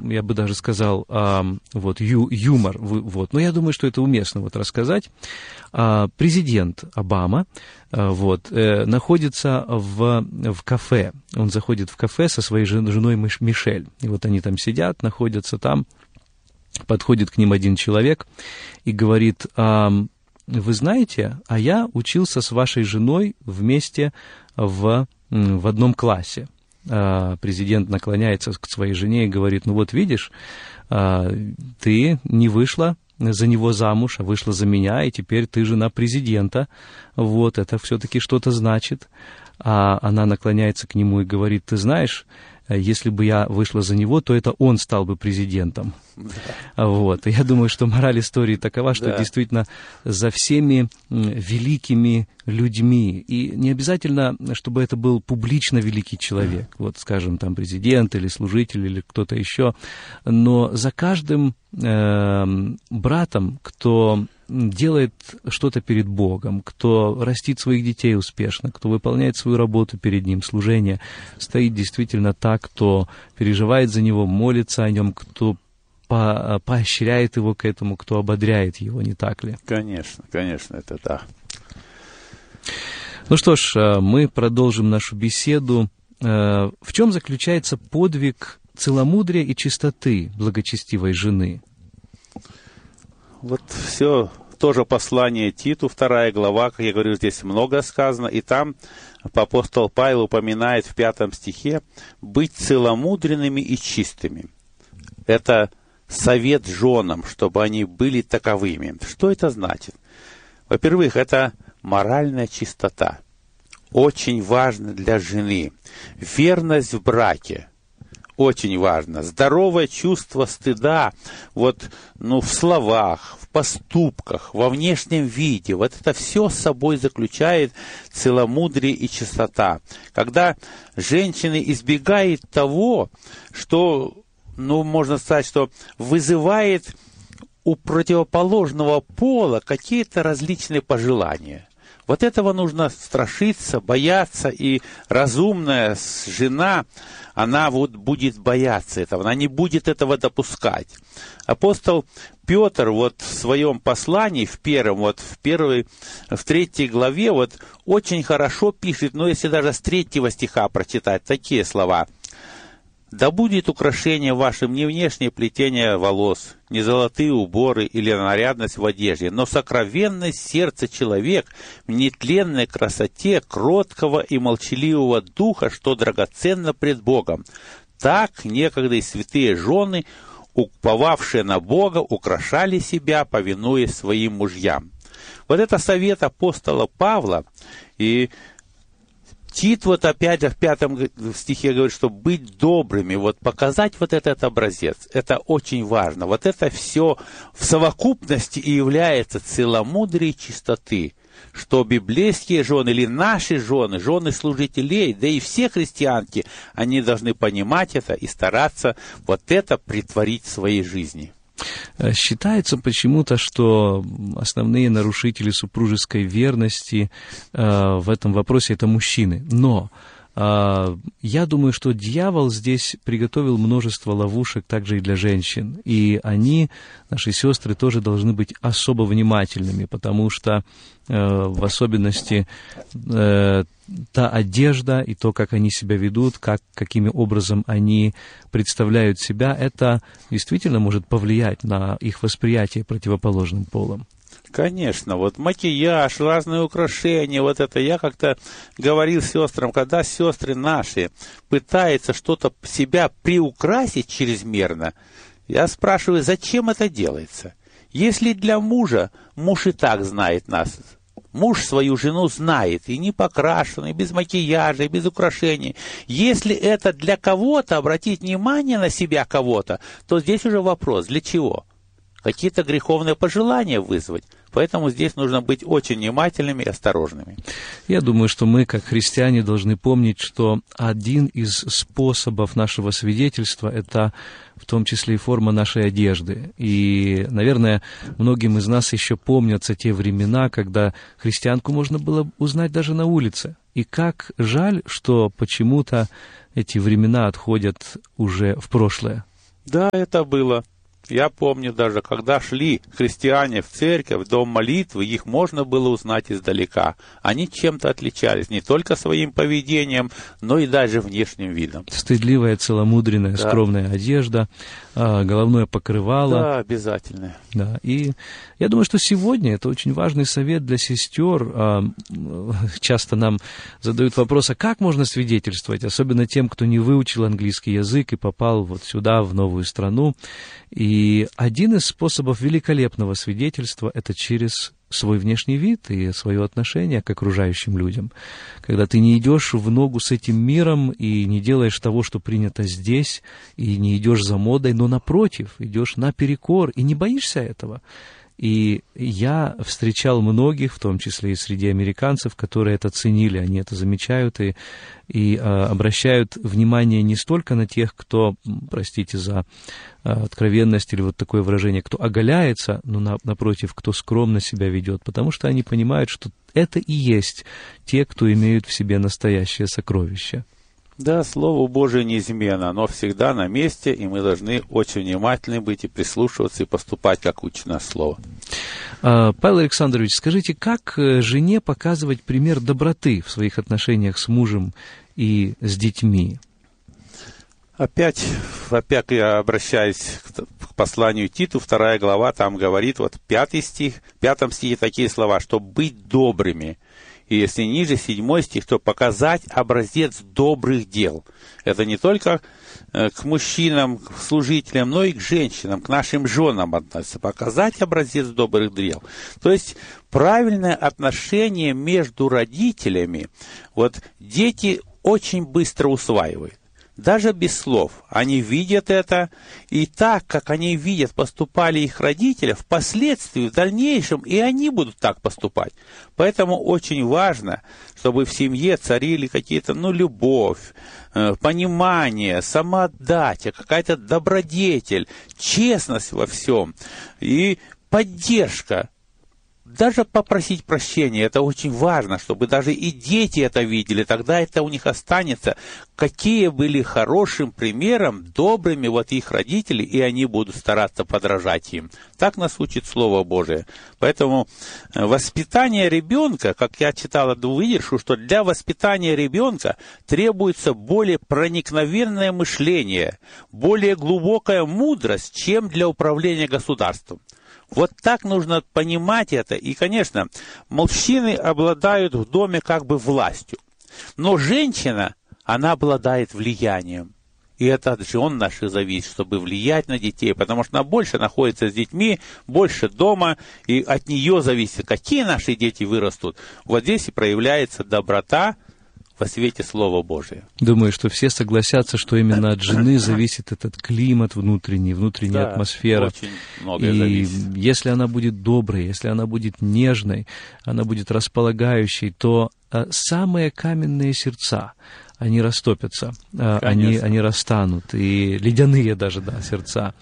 я бы даже сказал, вот, юмор, вот, но я думаю, что это уместно вот рассказать. Президент Обама, вот, находится в кафе, он заходит в кафе со своей женой Мишель, и вот они там сидят, находятся там, подходит к ним один человек и говорит: вы знаете, а я учился с вашей женой вместе в одном классе. Президент наклоняется к своей жене и говорит: ну вот видишь, ты не вышла за него замуж, а вышла за меня, и теперь ты жена президента. Вот, это все-таки что-то значит. А она наклоняется к нему и говорит: ты знаешь, если бы я вышла за него, то это он стал бы президентом. Да. Вот. И я думаю, что мораль истории такова, что действительно за всеми великими людьми, и не обязательно, чтобы это был публично великий человек, вот, скажем, там, президент или служитель или кто-то еще, но за каждым братом, кто делает что-то перед Богом, кто растит своих детей успешно, кто выполняет свою работу перед Ним, служение, стоит действительно так, кто переживает за него, молится о нем, кто поощряет его к этому, кто ободряет его, не так ли? Конечно, конечно, это да. Ну что ж, мы продолжим нашу беседу. В чем заключается подвиг целомудрия и чистоты благочестивой жены? Вот все тоже послание Титу, 2 глава, как я говорю, здесь много сказано, и там апостол Павел упоминает в 5 стихе быть целомудренными и чистыми. Это совет женам, чтобы они были таковыми. Что это значит? Во-первых, это моральная чистота. Очень важно для жены. Верность в браке. Очень важно. Здоровое чувство стыда, вот, в словах, в поступках, во внешнем виде. Вот это все с собой заключает целомудрие и чистота. Когда женщина избегает того, что, можно сказать, что вызывает у противоположного пола какие-то различные пожелания. Вот этого нужно страшиться, бояться, и разумная жена, она вот будет бояться этого, она не будет этого допускать. Апостол Петр вот в своем послании, в 3 главе, вот очень хорошо пишет, если даже с 3 стиха прочитать, такие слова: «Да будет украшение вашим не внешнее плетение волос, не золотые уборы или нарядность в одежде, но сокровенность сердца человек в нетленной красоте кроткого и молчаливого духа, что драгоценно пред Богом. Так некогда и святые жены, уповавшие на Бога, украшали себя, повинуясь своим мужьям». Вот это совет апостола Павла, и Тит вот опять же в 5 стихе говорит, что быть добрыми, вот показать вот этот образец, это очень важно. Вот это все в совокупности и является целомудрием чистоты, что библейские жены или наши жены, жены служителей, да и все христианки, они должны понимать это и стараться вот это претворить в своей жизни. Считается почему-то, что основные нарушители супружеской верности в этом вопросе — это мужчины. Но я думаю, что дьявол здесь приготовил множество ловушек также и для женщин. И они, наши сестры, тоже должны быть особо внимательными, потому что в особенности та одежда и то, как они себя ведут, каким образом они представляют себя, это действительно может повлиять на их восприятие противоположным полом. Конечно, вот макияж, разные украшения, вот это я как-то говорил сестрам, когда сестры наши пытаются что-то себя приукрасить чрезмерно, я спрашиваю, зачем это делается? Если для мужа, муж и так знает нас, муж свою жену знает, и не покрашенный, и без макияжа, и без украшений. Если это для кого-то, обратить внимание на себя кого-то, то здесь уже вопрос, для чего? Какие-то греховные пожелания вызвать. Поэтому здесь нужно быть очень внимательными и осторожными. Я думаю, что мы, как христиане, должны помнить, что один из способов нашего свидетельства — это в том числе и форма нашей одежды. И, наверное, многим из нас еще помнятся те времена, когда христианку можно было узнать даже на улице. И как жаль, что почему-то эти времена отходят уже в прошлое. Да, это было. Я помню даже, когда шли христиане в церковь, в дом молитвы, их можно было узнать издалека. Они чем-то отличались, не только своим поведением, но и даже внешним видом. Стыдливая, целомудренная, Да. скромная одежда, головное покрывало. Да, обязательно. Да, и я думаю, что сегодня это очень важный совет для сестер. Часто нам задают вопрос, а как можно свидетельствовать, особенно тем, кто не выучил английский язык и попал вот сюда, в новую страну. И один из способов великолепного свидетельства — это через свой внешний вид и свое отношение к окружающим людям. Когда ты не идешь в ногу с этим миром и не делаешь того, что принято здесь, и не идешь за модой, но напротив, идешь наперекор и не боишься этого. И я встречал многих, в том числе и среди американцев, которые это ценили, они это замечают и обращают внимание не столько на тех, кто, простите за откровенность или вот такое выражение, кто оголяется, но напротив, кто скромно себя ведет, потому что они понимают, что это и есть те, кто имеют в себе настоящее сокровище. Да, Слово Божие неизменно, оно всегда на месте, и мы должны очень внимательны быть и прислушиваться, и поступать, как учит нас Слово. Павел Александрович, скажите, как жене показывать пример доброты в своих отношениях с мужем и с детьми? Опять я обращаюсь к посланию Титу, 2 глава, там говорит, вот 5 стих, в 5 стихе такие слова, что быть добрыми. И если ниже 7 стих, то показать образец добрых дел. Это не только к мужчинам, к служителям, но и к женщинам, к нашим женам относится. Показать образец добрых дел. То есть правильное отношение между родителями, вот дети очень быстро усваивают. Даже без слов. Они видят это, и так, как они видят, поступали их родители, впоследствии, в дальнейшем, и они будут так поступать. Поэтому очень важно, чтобы в семье царили какие-то, любовь, понимание, самоотдача, какая-то добродетель, честность во всем и поддержка. Даже попросить прощения, это очень важно, чтобы даже и дети это видели, тогда это у них останется, какие были хорошим примером, добрыми вот их родители, и они будут стараться подражать им. Так нас учит Слово Божие. Поэтому воспитание ребенка, как я читал одну выдержку, что для воспитания ребенка требуется более проникновенное мышление, более глубокая мудрость, чем для управления государством. Вот так нужно понимать это. И, конечно, мужчины обладают в доме как бы властью. Но женщина, она обладает влиянием. И это от жен наших зависит, чтобы влиять на детей. Потому что она больше находится с детьми, больше дома. И от нее зависит, какие наши дети вырастут. Вот здесь и проявляется доброта во свете Слова Божия. Думаю, что все согласятся, что именно от жены зависит этот климат внутренняя атмосфера. Очень многое зависит. Если она будет доброй, если она будет нежной, она будет располагающей, то самые каменные сердца, они растопятся, они растанут, и ледяные даже, сердца.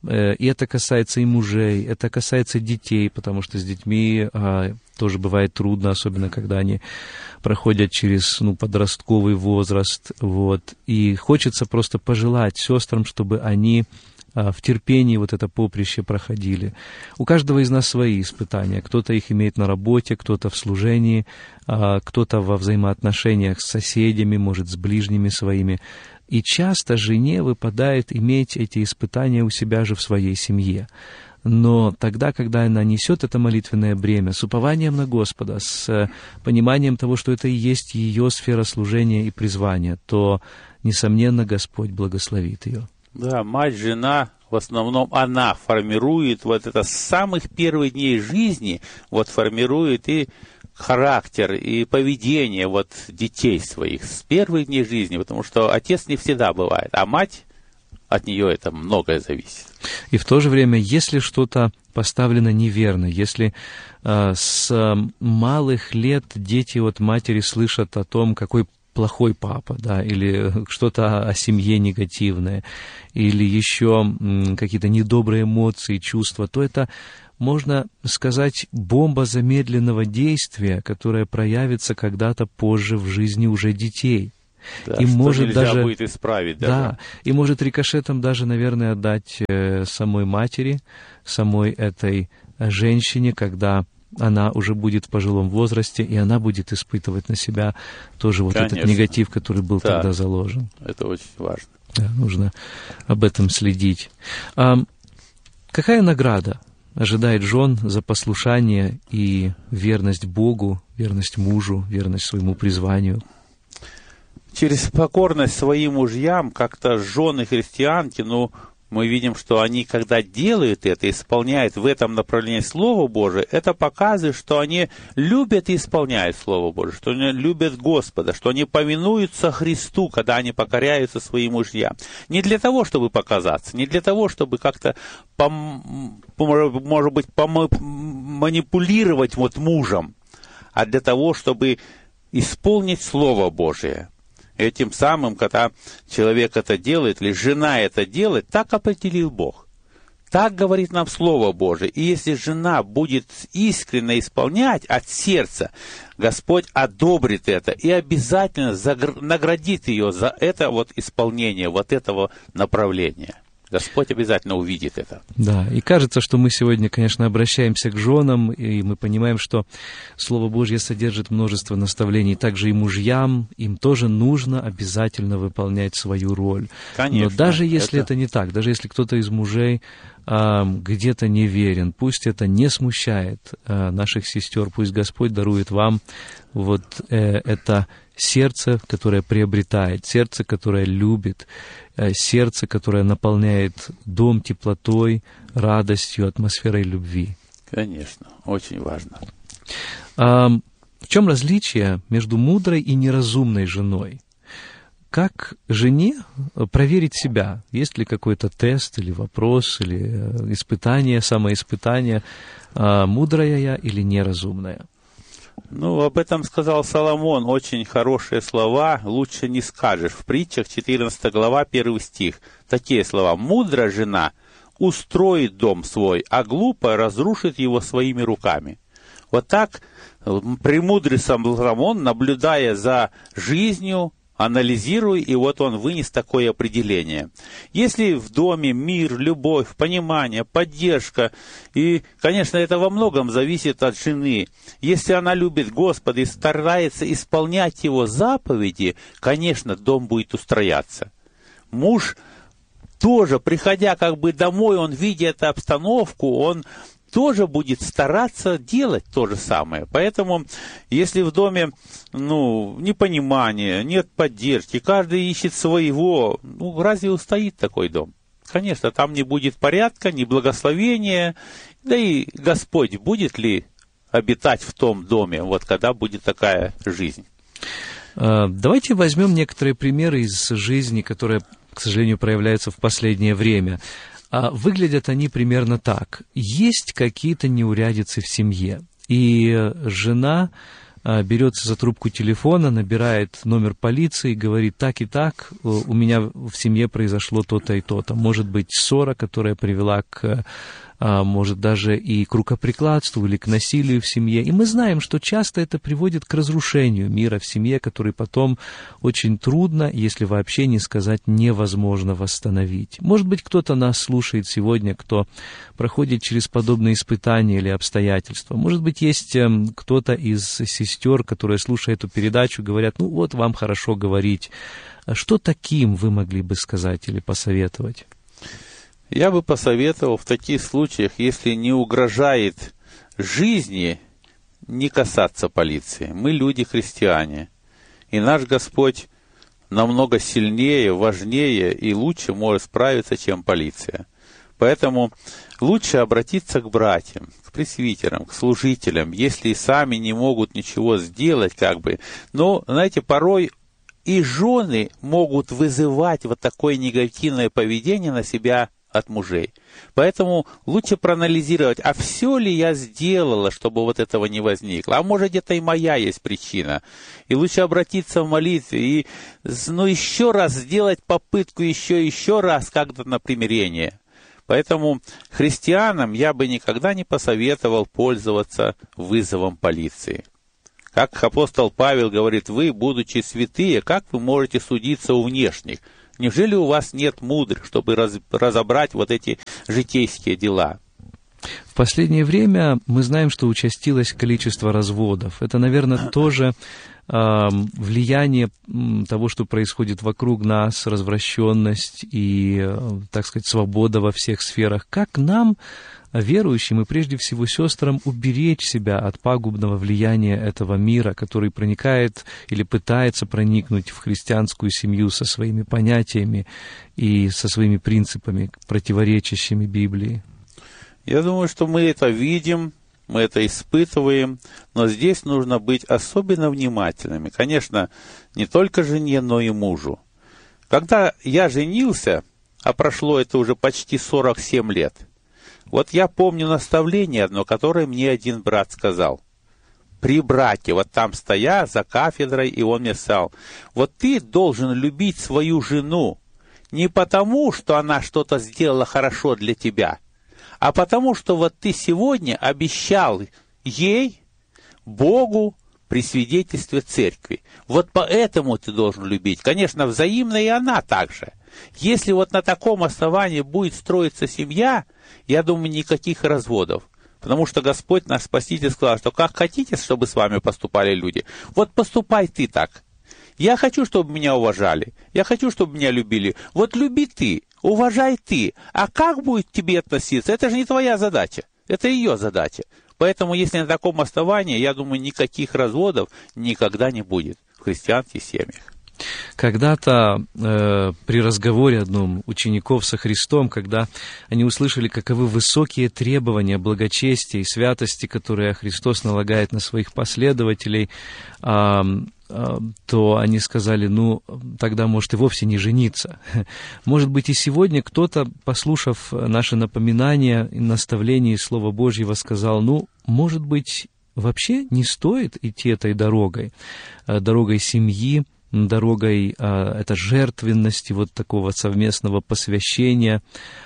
И это касается и мужей, это касается детей, потому что с детьми тоже бывает трудно, особенно когда они проходят через подростковый возраст. Вот. И хочется просто пожелать сестрам, чтобы они в терпении вот это поприще проходили. У каждого из нас свои испытания. Кто-то их имеет на работе, кто-то в служении, кто-то во взаимоотношениях с соседями, может, с ближними своими. И часто жене выпадает иметь эти испытания у себя же в своей семье. Но тогда, когда она несет это молитвенное бремя с упованием на Господа, с пониманием того, что это и есть ее сфера служения и призвания, то, несомненно, Господь благословит ее. Да, мать, жена, в основном она формирует вот это с самых первых дней жизни, формирует и характер, и поведение детей своих с первых дней жизни, потому что отец не всегда бывает, а мать, от нее это многое зависит. И в то же время, если что-то поставлено неверно, если с малых лет дети от матери слышат о том, какой плохой папа, или что-то о семье негативное, или еще какие-то недобрые эмоции, чувства, то это, можно сказать, бомба замедленного действия, которая проявится когда-то позже в жизни уже детей. Да, и может нельзя даже будет исправить даже. Да, и может рикошетом даже, наверное, отдать самой матери, самой этой женщине, когда она уже будет в пожилом возрасте, и она будет испытывать на себя тоже вот Конечно. этот негатив, который был Да. тогда заложен. Это очень важно. Да, нужно об этом следить. Какая награда ожидает жен за послушание и верность Богу, верность мужу, верность своему призванию? Через покорность своим мужьям как-то жены христианки, мы видим, что они, когда делают это, исполняют в этом направлении Слово Божие, это показывает, что они любят и исполняют Слово Божие, что они любят Господа, что они повинуются Христу, когда они покоряются своим мужьям. Не для того, чтобы показаться, не для того, чтобы как-то, может быть, манипулировать мужем, а для того, чтобы исполнить Слово Божие. Этим самым, когда человек это делает, или жена это делает, так определил Бог. Так говорит нам Слово Божие. И если жена будет искренне исполнять от сердца, Господь одобрит это и обязательно наградит ее за это исполнение этого направления. Господь обязательно увидит это. Да, и кажется, что мы сегодня, конечно, обращаемся к женам, и мы понимаем, что Слово Божье содержит множество наставлений, также и мужьям, им тоже нужно обязательно выполнять свою роль. Конечно. Но даже если это не так, даже если кто-то из мужей где-то не верен, пусть это не смущает наших сестер, пусть Господь дарует вам это сердце, которое приобретает, сердце, которое любит, сердце, которое наполняет дом теплотой, радостью, атмосферой любви. Конечно, очень важно. В чем различие между мудрой и неразумной женой? Как жене проверить себя? Есть ли какой-то тест или вопрос, или испытание, самоиспытание, мудрая я или неразумная? Об этом сказал Соломон, очень хорошие слова, лучше не скажешь. В притчах 14 глава, 1 стих. Такие слова. «Мудрая жена устроит дом свой, а глупая разрушит его своими руками». Вот так премудрый Соломон, наблюдая за жизнью, анализируя, и он вынес такое определение. Если в доме мир, любовь, понимание, поддержка, и, конечно, это во многом зависит от жены. Если она любит Господа и старается исполнять Его заповеди, конечно, дом будет устрояться. Муж тоже, приходя домой, он, видя эту обстановку, он тоже будет стараться делать то же самое. Поэтому, если в доме, непонимание, нет поддержки, каждый ищет своего, разве устоит такой дом? Конечно, там не будет порядка, ни благословения, да и Господь будет ли обитать в том доме, когда будет такая жизнь? Давайте возьмем некоторые примеры из жизни, которые, к сожалению, проявляются в последнее время. Выглядят они примерно так. Есть какие-то неурядицы в семье, и жена берется за трубку телефона, набирает номер полиции, говорит: так и так, у меня в семье произошло то-то и то-то. Может быть, ссора, которая привела может даже и к рукоприкладству или к насилию в семье. И мы знаем, что часто это приводит к разрушению мира в семье, который потом очень трудно, если вообще не сказать невозможно, восстановить. Может быть, кто-то нас слушает сегодня, кто проходит через подобные испытания или обстоятельства. Может быть, есть кто-то из сестер, которые, слушая эту передачу, говорят: вам хорошо говорить. Что таким вы могли бы сказать или посоветовать? Я бы посоветовал в таких случаях, если не угрожает жизни, не касаться полиции. Мы люди христиане, и наш Господь намного сильнее, важнее и лучше может справиться, чем полиция. Поэтому лучше обратиться к братьям, к пресвитерам, к служителям, если и сами не могут ничего сделать, Но, порой и жены могут вызывать такое негативное поведение на себя от мужей. Поэтому лучше проанализировать, а все ли я сделала, чтобы этого не возникло. А может, где-то и моя есть причина. И лучше обратиться в молитве и еще раз сделать попытку, еще раз на примирение. Поэтому христианам я бы никогда не посоветовал пользоваться вызовом полиции. Как апостол Павел говорит, вы, будучи святые, как вы можете судиться у внешних? Неужели у вас нет мудрых, чтобы разобрать вот эти житейские дела? В последнее время мы знаем, что участилось количество разводов. Это, наверное, тоже влияние того, что происходит вокруг нас, развращенность и, так сказать, свобода во всех сферах. Как нам, верующим и прежде всего сестрам, уберечь себя от пагубного влияния этого мира, который проникает или пытается проникнуть в христианскую семью со своими понятиями и со своими принципами, противоречащими Библии? Я думаю, что мы это видим, мы это испытываем, но здесь нужно быть особенно внимательными. Конечно, не только жене, но и мужу. Когда я женился, а прошло это уже почти 47 лет, вот я помню наставление одно, которое мне один брат сказал. При браке, вот там стоя за кафедрой, и он мне сказал, вот ты должен любить свою жену не потому, что она что-то сделала хорошо для тебя, а потому, что вот ты сегодня обещал ей, Богу, при свидетельстве церкви. Вот поэтому ты должен любить. Конечно, взаимно и она также. Если вот на таком основании будет строиться семья, я думаю, никаких разводов. Потому что Господь, наш Спаситель, сказал, что как хотите, чтобы с вами поступали люди, вот поступай ты так. Я хочу, чтобы меня уважали. Я хочу, чтобы меня любили. Вот люби ты, уважай ты. А как будет к тебе относиться, это же не твоя задача. Это ее задача. Поэтому, если на таком основании, я думаю, никаких разводов никогда не будет в христианских семьях. Когда-то при разговоре одном учеников со Христом, когда они услышали, каковы высокие требования благочестия и святости, которые Христос налагает на своих последователей, то они сказали, ну, тогда, может, и вовсе не жениться. Может быть, и сегодня кто-то, послушав наши напоминания и наставления из Слова Божьего, сказал, ну, может быть, вообще не стоит идти этой дорогой, дорогой семьи, дорогой это жертвенности, вот такого совместного посвящения.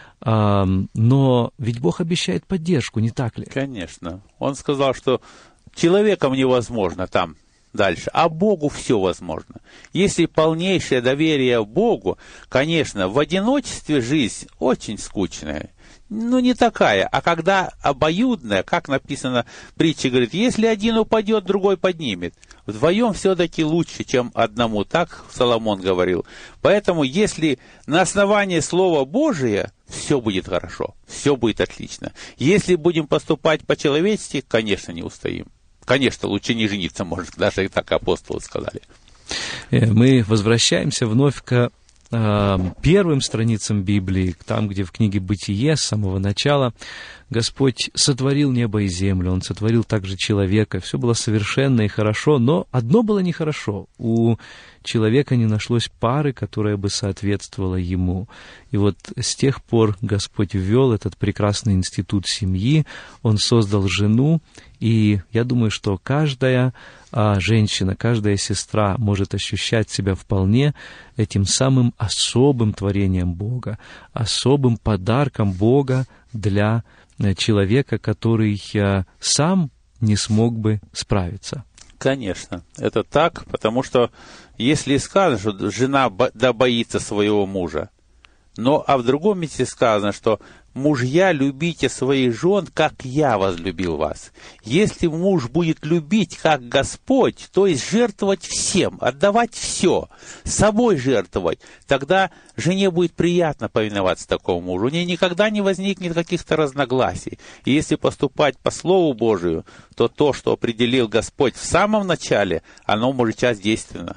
Но ведь Бог обещает поддержку, не так ли? Конечно. Он сказал, что человеком невозможно там дальше, а Богу все возможно. Если полнейшее доверие Богу, конечно, в одиночестве жизнь очень скучная. Ну, не такая, а когда обоюдная, как написано в притче, говорит, если один упадет, другой поднимет. Вдвоем все-таки лучше, чем одному, так Соломон говорил. Поэтому, если на основании Слова Божия, все будет хорошо, все будет отлично. Если будем поступать по-человечески, конечно, не устоим. Конечно, лучше не жениться, может, даже и так апостолы сказали. Мы возвращаемся вновь к первым страницам Библии, там, где в книге «Бытие» с самого начала Господь сотворил небо и землю, Он сотворил также человека, все было совершенно и хорошо, но одно было нехорошо. У человека не нашлось пары, которая бы соответствовала ему. И вот с тех пор Господь ввел этот прекрасный институт семьи, Он создал жену, и я думаю, что каждая женщина, каждая сестра может ощущать себя вполне этим самым особым творением Бога, особым подарком Бога для человека, который сам не смог бы справиться. Конечно, это так, потому что если сказано, что жена да боится своего мужа, а в другом месте сказано, что мужья, любите своих жен, как я возлюбил вас. Если муж будет любить, как Господь, то есть жертвовать всем, отдавать все, собой жертвовать, тогда жене будет приятно повиноваться такому мужу. У нее никогда не возникнет каких-то разногласий. И если поступать по Слову Божию, то то, что определил Господь в самом начале, оно может часть действенно.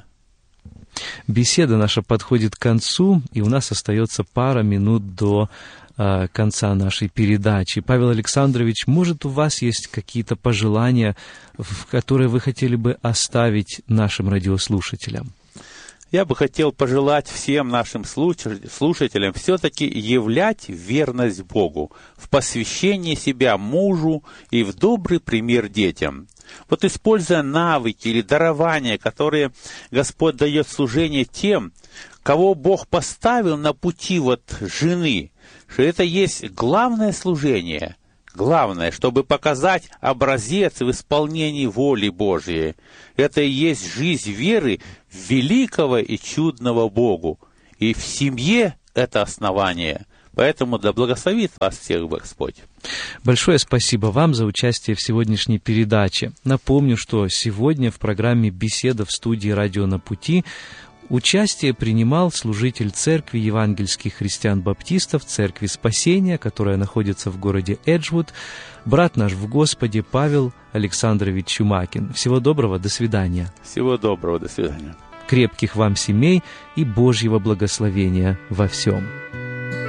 Беседа наша подходит к концу, и у нас остается пара минут до конца нашей передачи. Павел Александрович, может, у вас есть какие-то пожелания, которые вы хотели бы оставить нашим радиослушателям? Я бы хотел пожелать всем нашим слушателям все-таки являть верность Богу в посвящении себя мужу и в добрый пример детям. Вот используя навыки или дарования, которые Господь дает в служении тем, кого Бог поставил на пути жены, что это есть главное служение, главное, чтобы показать образец в исполнении воли Божьей. Это и есть жизнь веры в великого и чудного Богу. И в семье это основание. Поэтому да благословит вас всех Господь. Большое спасибо вам за участие в сегодняшней передаче. Напомню, что сегодня в программе «Беседа» в студии «Радио на пути» участие принимал служитель Церкви евангельских христиан-баптистов, Церкви Спасения, которая находится в городе Эджвуд, брат наш в Господе Павел Александрович Чумакин. Всего доброго, до свидания. Всего доброго, до свидания. Крепких вам семей и Божьего благословения во всем.